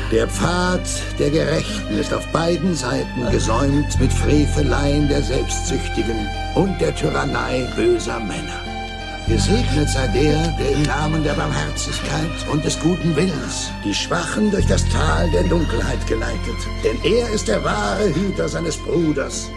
Der Pfad der Gerechten ist auf beiden Seiten gesäumt mit Freveleien der Selbstsüchtigen und der Tyrannei böser Männer. Gesegnet sei der im Namen der Barmherzigkeit und des guten Willens die Schwachen durch das Tal der Dunkelheit geleitet. Denn er ist der wahre Hüter seines Bruders